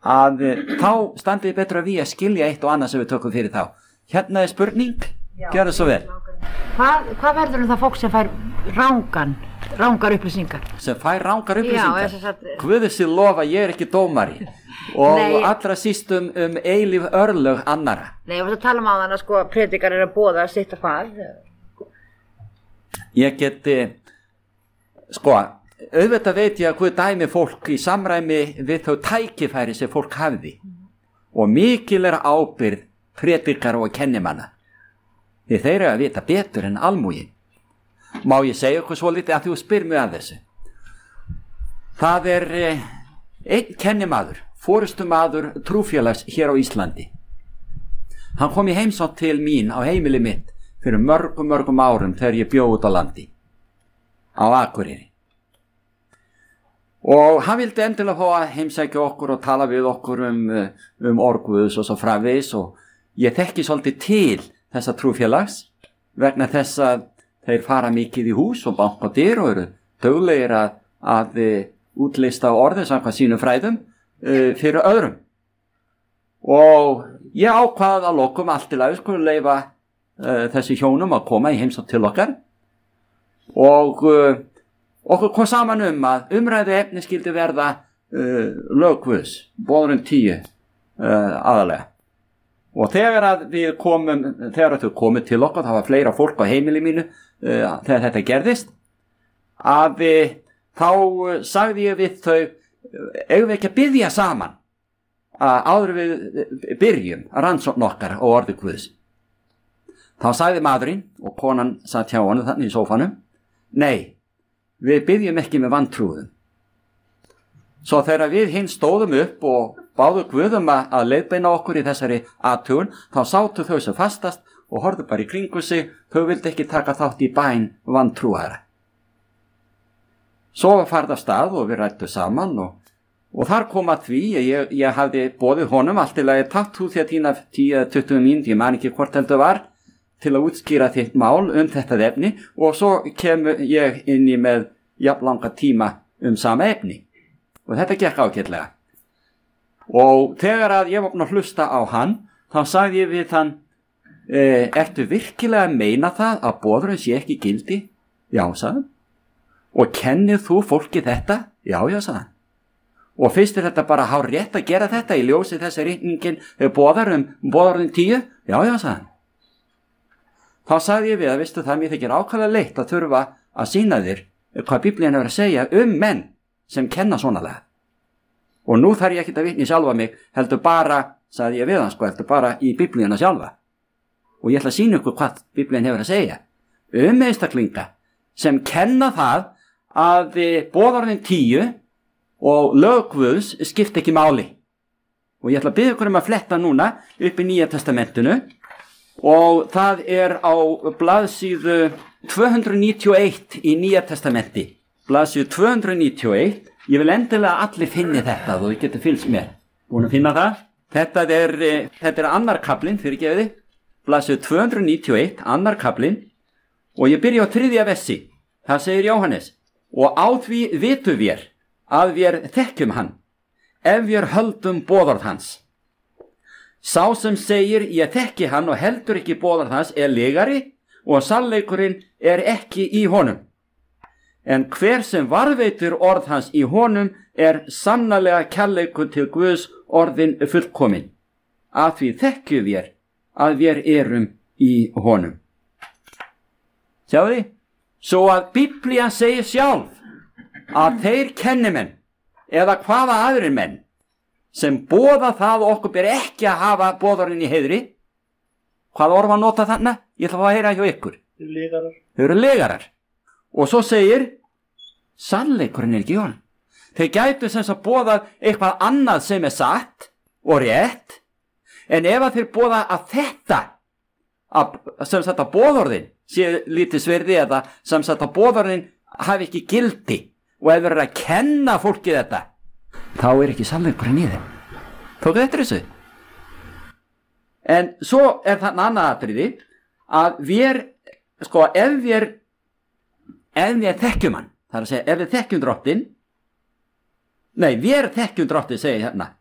að þá standið betur að við að skilja eitt og annað sem við tökum fyrir þá. Hérna spurning, gjörðu svo vel. Hvað verður það fólk sem fær rangar upplýsingar? Sem fær rangar upplýsingar? Já, Guði sér lofa, ég ekki dómari og allra síst eilíf örlög annara. Nei, ég var að tala á þann að sko predikar að boða sitt að far. Ég geti, sko, auðvitað veit ég að Guð dæmi fólk í samræmi við þau tækifæri sem fólk hafði og mikil ábyrgð predikar og kennimanna því þeir eru að vita betur en almúgin. Má ég segja ykkur svo lítið að þú spyr mig að þessu? Það einn kennimaður, forystumaður trúfélags hér á Íslandi. Hann kom í heimsókn til mín á heimili mitt fyrir mörgum árum þegar ég bjó út á landi á Akureyri. Og hann vildi endilega fá að heimsækja okkur og tala við okkur orð Guðs og svo framvegis og ég þekki svolítið til þessa trúfélags vegna þess að þeir fara mikið í hús og banka á dyr og eru duglegir að útlista orðið samkvæmt sínum fræðum fyrir öðrum. Og ég ákvað að lokum allt í lagi skulle leyfa þessi hjónum að koma í heimsókn til okkar og okkur kom saman að umræðu efni skildi verða lög Guðs, boðorðin 10 aðalega. Og þegar þau komið til okkar, það var fleira fólk á heimili mínu þegar þetta gerðist, að þá sagði ég við þau, eigum við ekki að biðja saman áður við byrjum að rannsókn okkar og orði Guðs. Þá sagði maðurinn og konan satt hjá honum þannig í sófanum, nei, við biðjum ekki með vantrúðum. Svo þegar við hinn stóðum upp og báðu Guðum að leiðbeina okkur í þessari athugun, þá sátu þau sem fastast og horfðu bara í kringu sig, þau vildi ekki taka þátt í bæn vantrúara. Svo var farið af stað og við rættu saman og þar kom að því, ég hafði boðið honum allt til að takt þú því að týna 10-20 mínútur, ég man ekki hvort heldur var, til að útskýra þitt mál þetta efni og svo kemur ég inn í með jafnlanga tíma sama efni. Og þetta gekk ágætlega. Og þegar að ég var búinn að hlusta á hann, þá sagði ég við hann, ertu virkilega að meina það að boðurinn sé ekki gildi? Já, sagði hann. Og kennir þú fólki þetta? Já, sagði hann. Og finnst þér þetta bara hárrétt að gera þetta í ljósi þessi rigningin boðurinn 10? Já, sagði hann. Þá sagði ég við að, veistu það, mér þykir ákaflega leitt að þurfa að sýna þér hvað Biblían er að segja menn sem kenna svonalega. Og nú þarf ég ekki að vitna í sjálfa mig, heldur bara, sagði ég við hann heldur bara í Biblíuna sjálfa. Og ég ætla að sýna ykkur hvað Biblían hefur að segja. Einstaklinga sem kenna það að boðorðin 10 og lög Guðs skipta ekki máli. Og ég ætla að biðja ykkur að fletta núna upp í Nýja testamentinu og það er á blaðsíðu 291 í Nýja testamenti. Blaðsíðu 291, ég vil endilega allir finni þetta og ég geti fylgst mér. Búin að finna það? Þetta er annar kaflinn, fyrirgefiði. Blaðsíðu 291, annar kaflinn og ég byrja á 3. versi. Það segir Jóhannes, og á því vitum við að við þekkjum hann, ef við höldum boðorð hans. Sá sem segir ég þekki hann og heldur ekki boðorð hans er legari og sannleikurinn er ekki í honum. En hver sem varðveitir orð hans í honum er sannarlega kærleikur til Guðs orðin fullkomin. Að því þekkjum við að við erum í honum. Sjáðu því? Svo að Biblían segir sjálf að þeir kennimenn eða hvaða aðrir menn sem boða það og okkur ber ekki að hafa boðorðin í heiðri. Hvað orð var að nota þarna? Ég ætla að heyra hjá ykkur. Þau eru legarar. Og svo segir, sannleikurinn er ekki í honum. Þeir gætu sem að boða eitthvað annað sem er satt og rétt, en ef að þeir boða að þetta, sem sagt að boðorðin sé lítið sverði eða sem sagt að boðorðin hafi ekki gildi og ef þeir eru að kenna fólki þetta, þá er ekki sannleikurinn í þeim. Tóku þetta þessu? En svo er þarna annað atriði að við, sko, ef við þekkjum hann, það er að segja, ef við þekkjum drottin, nei, við þekkjum drottin, segir hérna,